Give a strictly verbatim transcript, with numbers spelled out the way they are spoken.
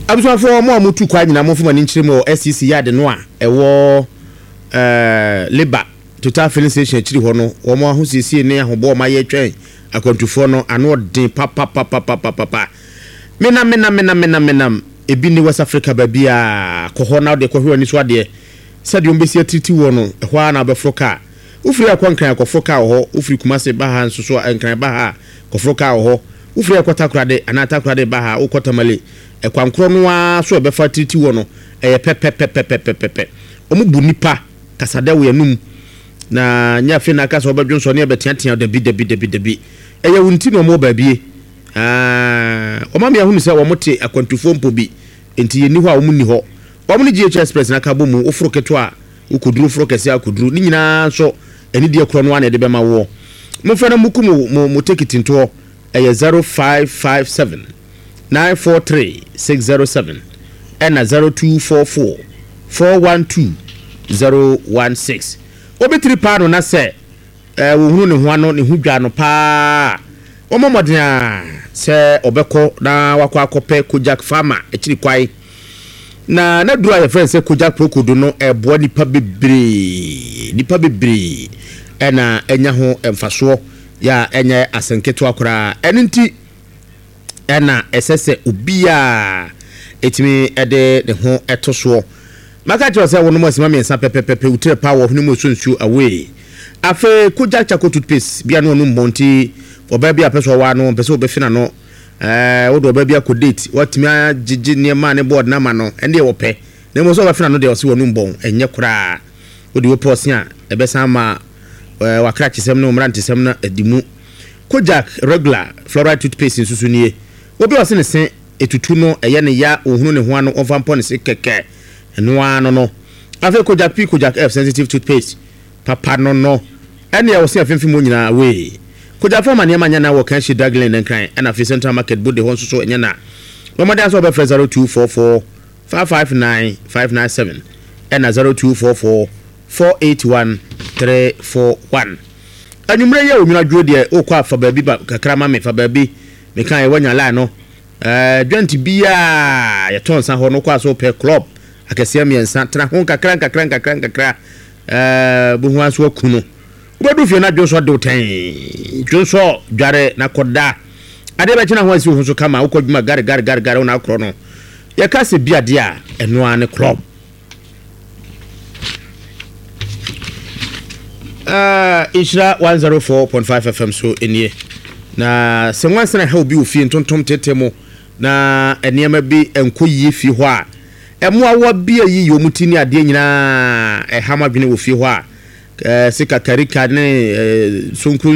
Abusafo mo amutu kwa nyina mo fuma ni nkyire mo S C C yard no a ewo eh labor total filling station akiri ho no wo mo ahosiesie ne ahobo ma ye twen akwantufo no ano den papa papa papa papa mena mena mena mena mena ebi ni West Africa ba bia koho na de kohwe ni so ade sade ombesi atriti wo no ho ana abefroka ufiri akwankran akofroka ho ufiri kumase ba ha nso so ankran ba ha kofroka ho ufiri akotakrade anatakrade ba ha ukotamale ekwankro no a so ebefa triti wo no eye pepepepepepepe omu bu nipa kasada wo yanum na nya fe na kasa obadwonso ne ebetiatia da bi da bi da bi da bi eye wunti no mo ba bie ah o ma me ahunu se wo mote akwantufo mpo bi enti yeni ho a wo mu ni ho wo mu ni G H Express na ka bomu ofuro keto a ukuduru furo kese akuduru ni nyina so eni de kro no a na de be ma wo mo fe na muku mo mo take it into eye zero five five seven nine four three six zero seven and zero two four four four one two zero one six obetri pa no na se eh wo hunu ne ho ano ne hu dwa no pa o momoden a se obekọ na wakọ akọpe Kojak farmer ekiri kwai na na duru aye friend se Kojak prokodo no ebo nipa bebre nipa bebre e na enya ho emfaso ya enye asenketo akora eninti e na esese obia etimi ede ne ho etoso maka cho se wono mo sima miensa pepepepe utire power hunu mo sunsu away afe Kojak chako toothpaste bia no no mbonti obabi apeso wa no pese obefina no eh wodo obabi akodate watimi agigi niema ne board na ma no ende wo pe na mo so obefina no de o se wonu mbon enye kura wodi wo posi a ebesa ma wakra chisem no mrantisem na edimu Kojak regular fluoride toothpaste nsusu nie obi o se ne sen etutu no eye ne ya ohunu ne ho ano onfa mpo ne se keke eno ano no afi Kojak P Kojak F sensitive toothpaste papa no no ene ya wo se afemfi mo nyina we Kojak forma ne manya na wo kan shi Daglin nkran na fi Central Market bode ho so enya na mama dan so be zero two four four five five nine five nine seven and zero two four four four eight one three four one anumre ya onwuna dwo de o kwa fa baabi ba kakra ma me fa baabi me kan e wanya la no eh twenty bia ya tonsa ho no kwa so pe club akese miensa tra ho kakra kakra kakra kakra eh bu ho aso akuno obedu fie na dwonso de otan dwonso dware na koda ade be china ho asi ho so kama ukodwuma gare gare gare gare na akro no ya kase bia de a eno ane club Uh, Ishra one oh four point five F M so enie na se wansa na ha obi ofie ntontom tetemo na enema bi enkoyi fi ho a emo awa bi ayi yomuti ni ade nyina e hama dwene ofie ho a eh sika karika ne sonku